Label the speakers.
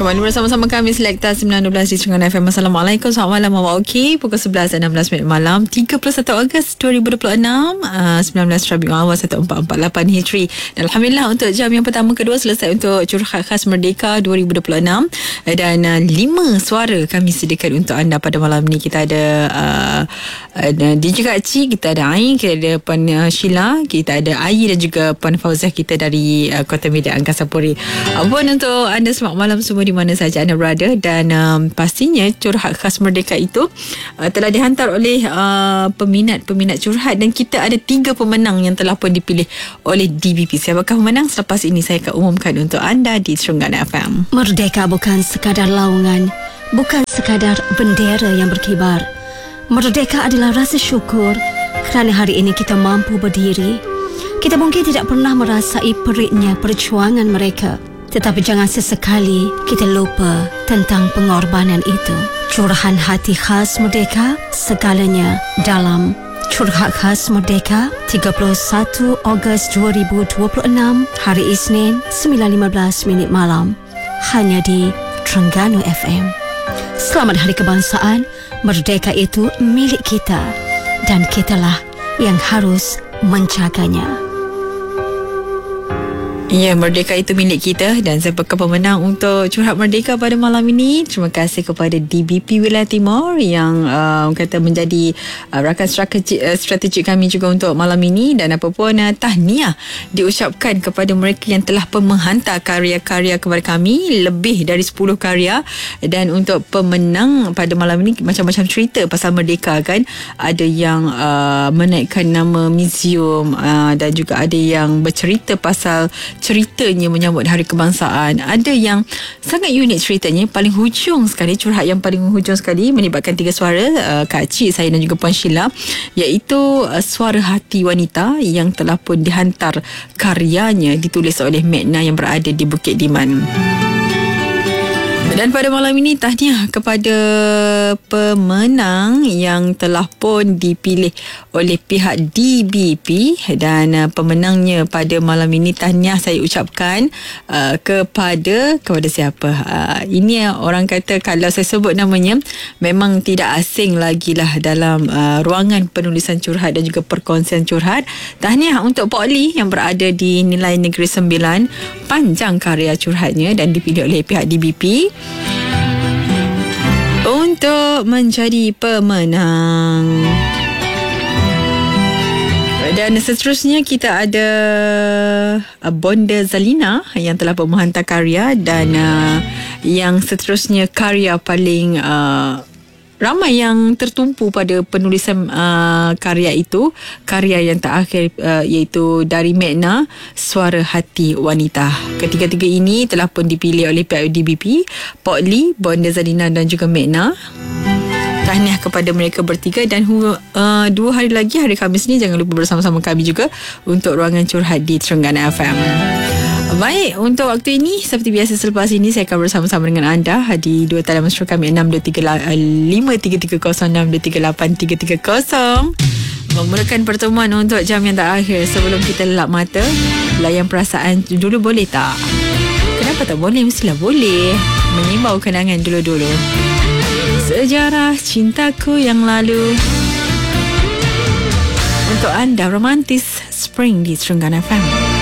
Speaker 1: Kembali bersama-sama kami Selekta 912 di Terengganu FM. Assalamualaikum, selamat malam awak okey. Pukul 11.16 malam 31 Ogos 2026, 19 Rabiul Awal 1448 Hijri. Dan Alhamdulillah untuk jam yang pertama kedua selesai untuk Curhat Khas Merdeka 2026. Dan 5 suara kami sediakan untuk anda pada malam ni. Kita ada DJ Kak Cik, kita ada Ain, kita ada Puan Sheila, kita ada Ayi dan juga Puan Fauziah kita dari Kota Medan Angkasa Puri. Puan, untuk anda selamat malam semua di mana sahaja anda berada. Dan pastinya Curhat Khas Merdeka itu telah dihantar oleh peminat-peminat curhat, dan kita ada 3 pemenang yang telah pun dipilih oleh DBP. Siapakah pemenang? Selepas ini saya akan umumkan untuk anda di Terengganu FM.
Speaker 2: Merdeka bukan sekadar laungan, bukan sekadar bendera yang berkibar. Merdeka adalah rasa syukur kerana hari ini kita mampu berdiri. Kita mungkin tidak pernah merasai periknya perjuangan mereka, tetapi jangan sesekali kita lupa tentang pengorbanan itu. Curahan hati khas Merdeka, segalanya dalam Curhat Khas Merdeka, 31 Ogos 2026, hari Isnin, 9.15 malam, hanya di Terengganu FM. Selamat Hari Kebangsaan. Merdeka itu milik kita, dan kitalah yang harus menjaganya.
Speaker 1: Ya, Merdeka itu milik kita. Dan siapakah pemenang untuk Curhat Merdeka pada malam ini? Terima kasih kepada DBP Wilayah Timur yang kata menjadi rakan strategi kami juga untuk malam ini. Dan apapun tahniah diucapkan kepada mereka yang telah pun menghantar karya-karya kepada kami, lebih dari 10 karya. Dan untuk pemenang pada malam ini, macam-macam cerita pasal Merdeka kan. Ada yang menaikkan nama museum, dan juga ada yang bercerita pasal ceritanya menyambut Hari Kebangsaan. Ada yang sangat unik ceritanya. Paling hujung sekali, curhat yang paling hujung sekali melibatkan 3 suara, Kak Cik, saya dan juga Puan Sheila, iaitu suara hati wanita yang telah pun dihantar karyanya, ditulis oleh Megna yang berada di Bukit Diman. Dan pada malam ini tahniah kepada pemenang yang telah pun dipilih oleh pihak DBP. Dan pemenangnya pada malam ini tahniah saya ucapkan kepada siapa? Ini orang kata kalau saya sebut namanya memang tidak asing lagi lah dalam ruangan penulisan curhat dan juga perkongsian curhat. Tahniah untuk Pak Lee yang berada di Nilai Negeri 9. Panjang karya curhatnya dan dipilih oleh pihak DBP untuk menjadi pemenang. Dan seterusnya kita ada Bonda Zalina yang telah menghantar karya. Dan yang seterusnya karya paling ramai yang tertumpu pada penulisan karya itu, karya yang terakhir iaitu dari Megna, Suara Hati Wanita. Ketiga-tiga ini telah pun dipilih oleh pihak DBP, Pok Lee, Bonda Zalina dan juga Megna. Tahniah kepada mereka bertiga. Dan 2 hari lagi, hari Khamis ni, jangan lupa bersama-sama kami juga untuk ruangan curhat di Terengganu FM. Baik, untuk waktu ini seperti biasa selepas ini saya akan bersama-sama dengan anda di 2 talian mesra kami 6238-330 memulakan pertemuan untuk jam yang terakhir. Sebelum kita lelap mata, layan perasaan dulu boleh tak? Kenapa tak boleh? Mestilah boleh. Menyimbau kenangan dulu-dulu, sejarah cintaku yang lalu. Untuk anda, romantis Spring di Terengganu FM.